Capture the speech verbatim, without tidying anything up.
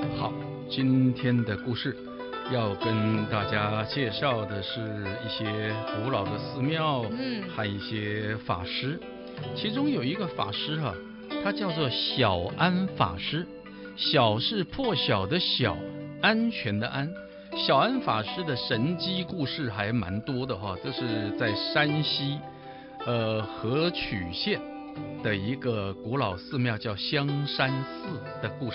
好，今天的故事要跟大家介绍的是一些古老的寺庙， 嗯， 和一些法师。其中有一个法师哈、啊，他叫做小安法师。小是破晓的小，安全的安。小安法师的神机故事还蛮多的哈，这是在山西呃河曲县的一个古老寺庙叫香山寺的故事。